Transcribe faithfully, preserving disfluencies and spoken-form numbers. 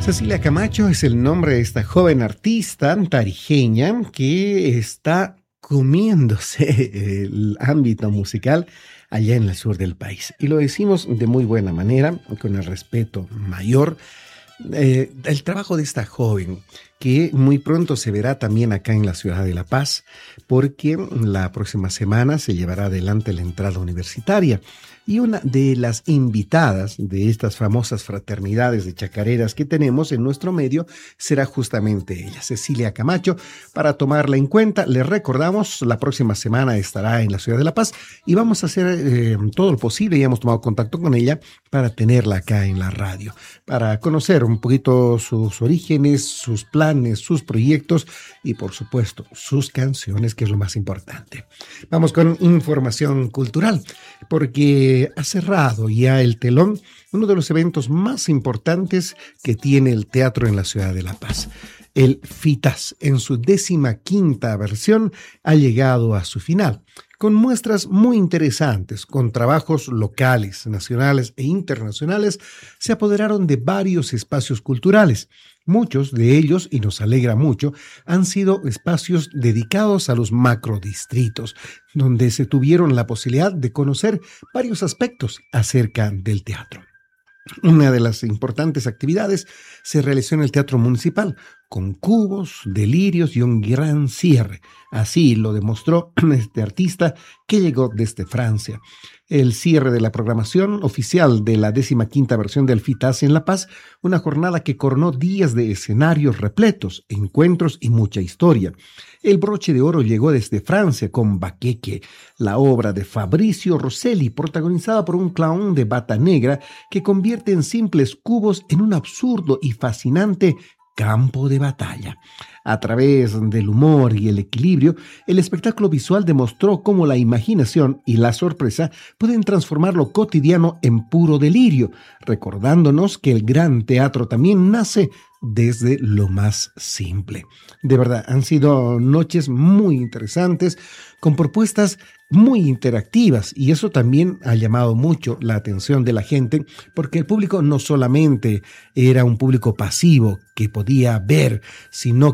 Cecilia Camacho es el nombre de esta joven artista tarijeña que está comiéndose el ámbito musical allá en el sur del país. Y lo decimos de muy buena manera, con el respeto mayor. Eh, el trabajo de esta joven, que muy pronto se verá también acá en la ciudad de La Paz, porque la próxima semana se llevará adelante la entrada universitaria. Y una de las invitadas de estas famosas fraternidades de chacareras que tenemos en nuestro medio será justamente ella, Cecilia Camacho. Para tomarla en cuenta, les recordamos, la próxima semana estará en la ciudad de La Paz y vamos a hacer eh, todo lo posible, ya hemos tomado contacto con ella para tenerla acá en la radio, para conocer un poquito sus orígenes, sus planes, sus proyectos y por supuesto sus canciones, que es lo más importante. Vamos con información cultural, porque ha cerrado ya el telón uno de los eventos más importantes que tiene el teatro en la ciudad de La Paz. El FITAS, en su décima quinta versión, ha llegado a su final, con muestras muy interesantes, con trabajos locales, nacionales e internacionales. Se apoderaron de varios espacios culturales. Muchos de ellos, y nos alegra mucho, han sido espacios dedicados a los macrodistritos, donde se tuvieron la posibilidad de conocer varios aspectos acerca del teatro. Una de las importantes actividades se realizó en el Teatro Municipal, con cubos, delirios y un gran cierre. Así lo demostró este artista que llegó desde Francia. El cierre de la programación oficial de la décima quinta versión del FITAS en La Paz, una jornada que coronó días de escenarios repletos, encuentros y mucha historia. El broche de oro llegó desde Francia con Baqueque, la obra de Fabrizio Rosselli, protagonizada por un clown de bata negra que convierte en simples cubos en un absurdo y fascinante campo de batalla. A través del humor y el equilibrio, el espectáculo visual demostró cómo la imaginación y la sorpresa pueden transformar lo cotidiano en puro delirio, recordándonos que el gran teatro también nace desde lo más simple. De verdad, han sido noches muy interesantes, con propuestas muy interactivas, y eso también ha llamado mucho la atención de la gente, porque el público no solamente era un público pasivo que podía ver, sino